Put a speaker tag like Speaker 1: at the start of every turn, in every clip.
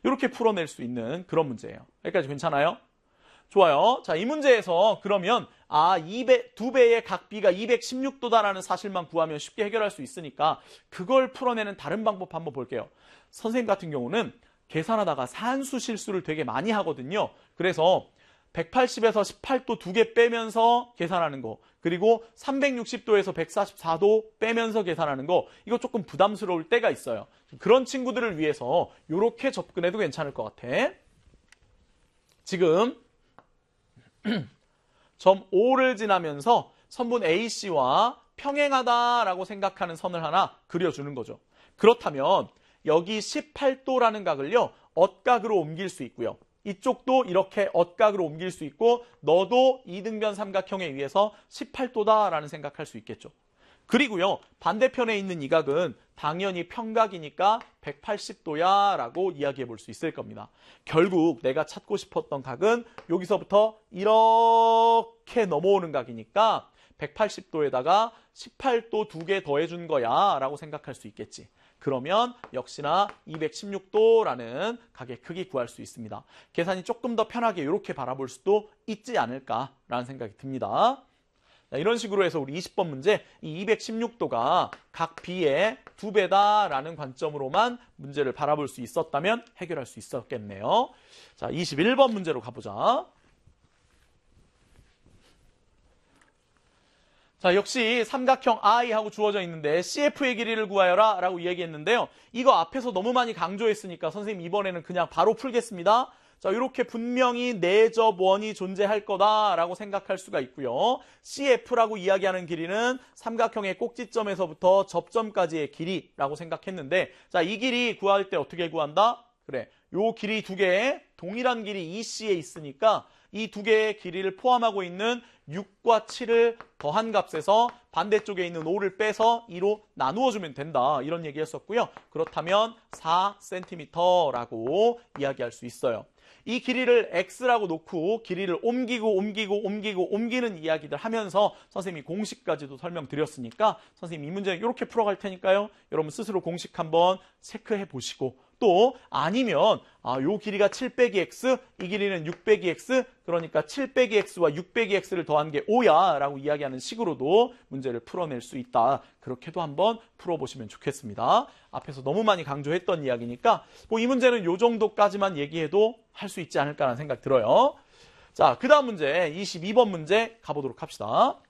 Speaker 1: 이렇게 풀어낼 수 있는 그런 문제예요. 여기까지 괜찮아요? 좋아요. 자, 이 문제에서 그러면 2배의 각 B가 216도다라는 사실만 구하면 쉽게 해결할 수 있으니까 그걸 풀어내는 다른 방법 한번 볼게요. 선생님 같은 경우는 계산하다가 산수 실수를 되게 많이 하거든요. 그래서 180에서 18도 2개 빼면서 계산하는 거, 그리고 360도에서 144도 빼면서 계산하는 거, 이거 조금 부담스러울 때가 있어요. 그런 친구들을 위해서 이렇게 접근해도 괜찮을 것 같아. 지금 점 O를 지나면서 선분 AC와 평행하다라고 생각하는 선을 하나 그려주는 거죠. 그렇다면 여기 18도라는 각을요, 엇각으로 옮길 수 있고요. 이쪽도 이렇게 엇각으로 옮길 수 있고, 너도 이등변 삼각형에 의해서 18도다라는 생각할 수 있겠죠. 그리고요, 반대편에 있는 이 각은 당연히 평각이니까 180도야 라고 이야기해 볼 수 있을 겁니다. 결국 내가 찾고 싶었던 각은 여기서부터 이렇게 넘어오는 각이니까 180도에다가 18도 2개 더해준 거야 라고 생각할 수 있겠지. 그러면 역시나 216도라는 각의 크기 구할 수 있습니다. 계산이 조금 더 편하게 이렇게 바라볼 수도 있지 않을까라는 생각이 듭니다. 자, 이런 식으로 해서 우리 20번 문제, 이 216도가 각 B의 2배다라는 관점으로만 문제를 바라볼 수 있었다면 해결할 수 있었겠네요. 자, 21번 문제로 가보자. 자, 역시 삼각형 I하고 주어져 있는데 CF의 길이를 구하여라 라고 이야기했는데요. 이거 앞에서 너무 많이 강조했으니까 선생님 이번에는 그냥 바로 풀겠습니다. 자, 이렇게 분명히 내접원이 존재할 거다라고 생각할 수가 있고요. CF라고 이야기하는 길이는 삼각형의 꼭지점에서부터 접점까지의 길이라고 생각했는데, 자, 이 길이 구할 때 어떻게 구한다? 그래, 요 길이 두 개, 동일한 길이 EC에 있으니까 이 두 개의 길이를 포함하고 있는 6과 7을 더한 값에서 반대쪽에 있는 5를 빼서 2로 나누어주면 된다. 이런 얘기 했었고요. 그렇다면 4cm라고 이야기할 수 있어요. 이 길이를 x라고 놓고 길이를 옮기는 이야기들 하면서 선생님이 공식까지도 설명드렸으니까 선생님이 이 문제는 이렇게 풀어갈 테니까요. 여러분 스스로 공식 한번 체크해 보시고, 또 아니면 요 길이가 7 빼기 x, 이 길이는 6 빼기 x, 그러니까 7 빼기 x와 6 빼기 x를 더한 게 5야 라고 이야기하는 식으로도 문제를 풀어낼 수 있다. 그렇게도 한번 풀어보시면 좋겠습니다. 앞에서 너무 많이 강조했던 이야기니까 뭐 이 문제는 요 정도까지만 얘기해도 할 수 있지 않을까라는 생각 들어요. 자, 그 다음 문제 22번 문제 가보도록 합시다.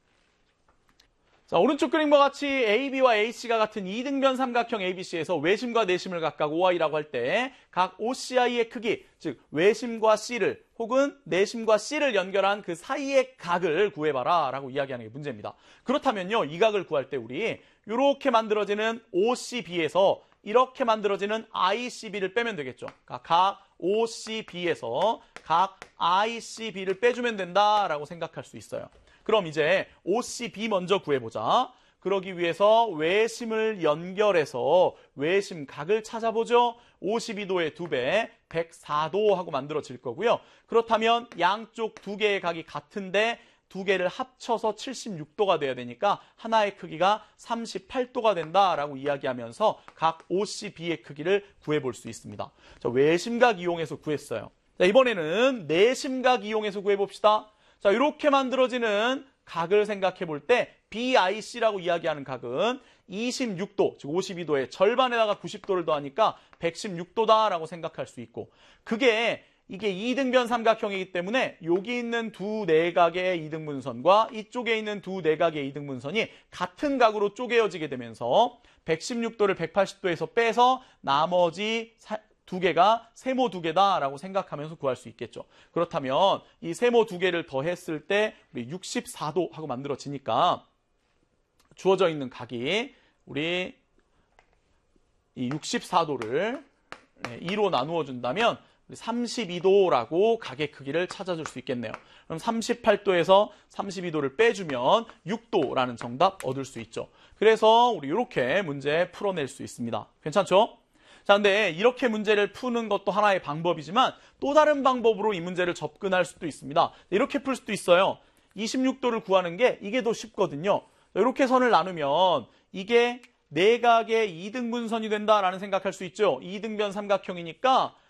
Speaker 1: 자, 오른쪽 그림과 같이 AB와 AC가 같은 이등변 삼각형 ABC에서 외심과 내심을 각각 OI라고 할 때 각 OCI의 크기, 즉 외심과 C를 혹은 내심과 C를 연결한 그 사이의 각을 구해봐라 라고 이야기하는 게 문제입니다. 그렇다면요, 이 각을 구할 때 우리 이렇게 만들어지는 OCB에서 이렇게 만들어지는 ICB를 빼면 되겠죠. 그러니까 각 OCB에서 각 ICB를 빼주면 된다라고 생각할 수 있어요. 그럼 이제 OCB 먼저 구해보자. 그러기 위해서 외심을 연결해서 외심 각을 찾아보죠. 52도의 2배, 104도 하고 만들어질 거고요. 그렇다면 양쪽 두 개의 각이 같은데 두 개를 합쳐서 76도가 돼야 되니까 하나의 크기가 38도가 된다라고 이야기하면서 각 OCB의 크기를 구해볼 수 있습니다. 자, 외심각 이용해서 구했어요. 자, 이번에는 내심각 이용해서 구해봅시다. 자, 이렇게 만들어지는 각을 생각해 볼 때 BIC라고 이야기하는 각은 26도, 즉 52도의 절반에다가 90도를 더하니까 116도다라고 생각할 수 있고, 이게 이등변 삼각형이기 때문에 여기 있는 두 내각의 이등분선과 이쪽에 있는 두 내각의 이등분선이 같은 각으로 쪼개어지게 되면서 116도를 180도에서 빼서 나머지 두 개가 세모 두 개다라고 생각하면서 구할 수 있겠죠. 그렇다면 이 세모 두 개를 더했을 때 우리 64도 하고 만들어지니까 주어져 있는 각이 우리 이 64도를 2로 나누어 준다면 32도라고 각의 크기를 찾아줄 수 있겠네요. 그럼 38도에서 32도를 빼주면 6도라는 정답 얻을 수 있죠. 그래서 우리 이렇게 문제 풀어낼 수 있습니다. 괜찮죠? 자, 근데 이렇게 문제를 푸는 것도 하나의 방법이지만 또 다른 방법으로 이 문제를 접근할 수도 있습니다. 이렇게 풀 수도 있어요. 26도를 구하는 게 이게 더 쉽거든요. 이렇게 선을 나누면 이게 내각의 이등분선이 된다라는 생각할 수 있죠. 이등변 삼각형이니까